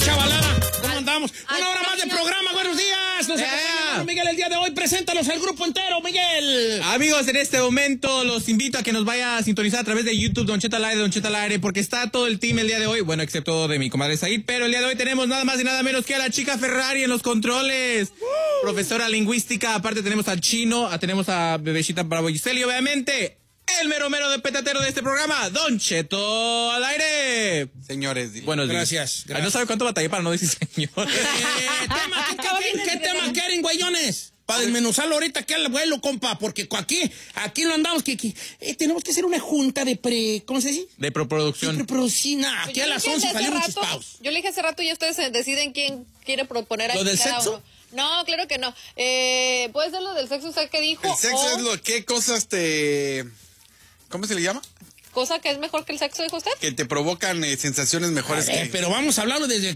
chavalada? ¿Cómo andamos? Una hora más de programa, buenos días. Nos acompaña Miguel el día de hoy. Preséntalos al grupo entero, Miguel. Amigos, en este momento los invito a que nos vaya a sintonizar a través de YouTube, Don Cheto al aire, Don Cheto al aire, porque está todo el team el día de hoy. Bueno, excepto de mi comadre Said, pero el día de hoy tenemos nada más y nada menos que a la chica Ferrari en los controles. Profesora lingüística, aparte tenemos al Chino, tenemos a Bebecita Bravo Giselle y obviamente el mero de petatero de este programa, Don Cheto al aire. Señores, Buenos días. Gracias. No sabe cuánto batallé para no decir señor. ¿Qué tema quieren, güeyones? Para desmenuzarlo ahorita, que al vuelo, compa, porque aquí no andamos, tenemos que hacer una junta de ¿cómo se dice? De preproducción. De preproducción. Aquí a las 11 salimos chispados. Yo le dije hace rato y ustedes deciden quién quiere proponer ¿Lo del sexo? uno. No, claro que no. ¿Puede ser lo del sexo usted que dijo? el sexo es lo que cosas ¿cómo se le llama? ¿Cosa que es mejor que el sexo, dijo usted? Que te provocan sensaciones mejores que... Pero vamos a hablarlo desde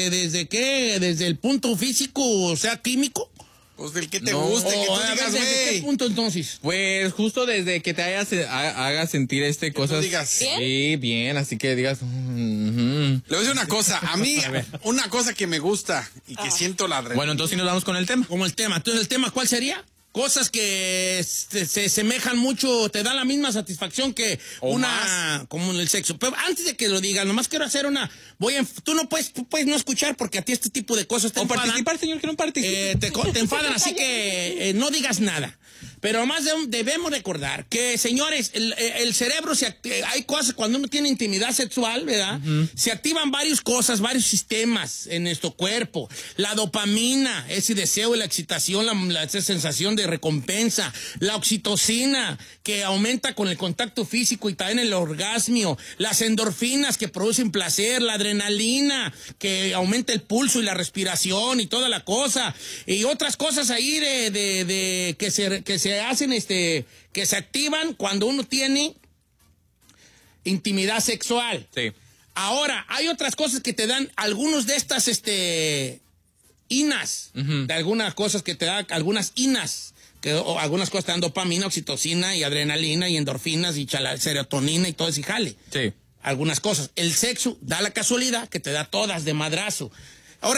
el punto físico, o sea, químico. Pues del que te guste, que tú digas, ¿desde qué güey. punto entonces? Pues justo desde que te haga sentir cosas. tú digas, sí, bien, así que digas. Le voy a decir una cosa, a mí, una cosa que me gusta y que siento la... Bueno, entonces sí nos vamos con el tema. Como el tema. Entonces, ¿el tema cuál sería? Cosas que se semejan mucho, te dan la misma satisfacción que como en el sexo. Pero antes de que lo digas, nomás quiero hacer tú puedes no escuchar porque a ti este tipo de cosas te enfadan. Participar, señor, que no participe. Te enfadan, así que no digas nada. Pero además debemos recordar que, señores, el cerebro hay cosas cuando uno tiene intimidad sexual, ¿verdad? Uh-huh. Se activan varias cosas, varios sistemas en nuestro cuerpo. La dopamina, ese deseo y la excitación, esa sensación de recompensa. La oxitocina, que aumenta con el contacto físico y también el orgasmo. Las endorfinas, que producen placer. La adrenalina, que aumenta el pulso y la respiración y toda la cosa. Y otras cosas ahí que se hacen, que se activan cuando uno tiene intimidad sexual. Sí. Ahora, hay otras cosas que te dan algunos de estas, inas, uh-huh. De algunas cosas que te dan, algunas inas, o algunas cosas te dan dopamina, oxitocina y adrenalina y endorfinas y serotonina y todo ese jale. Sí. Algunas cosas. El sexo da la casualidad que te da todas de madrazo.